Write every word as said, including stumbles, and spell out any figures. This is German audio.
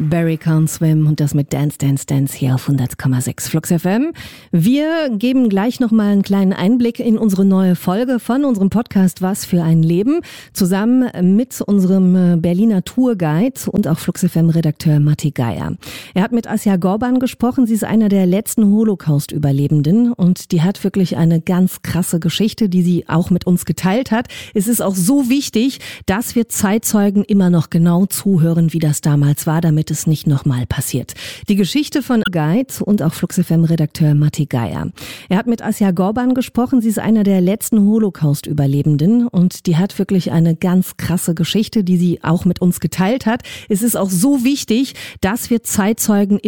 Barry Can't Swim und das mit Dance, Dance, Dance hier auf hundert Komma sechs Flux F M. Wir geben gleich nochmal einen kleinen Einblick in unsere neue Folge von unserem Podcast Was für ein Leben, zusammen mit unserem Berliner Tourguide und auch Flux F M-Redakteur Matti Geier. Er hat mit Asja Gorban gesprochen, sie ist einer der letzten Holocaust-Überlebenden und die hat wirklich eine ganz krasse Geschichte, die sie auch mit uns geteilt hat. Es ist auch so wichtig, dass wir Zeitzeugen immer noch genau zuhören, wie das damals war, damit es nicht nochmal passiert. Die Geschichte von Guide und auch Flux F M-Redakteur Matti Geier. Er hat mit Asja Gorban gesprochen, sie ist einer der letzten Holocaust-Überlebenden und die hat wirklich eine ganz krasse Geschichte, die sie auch mit uns geteilt hat. Es ist auch so wichtig, dass wir Zeitzeugen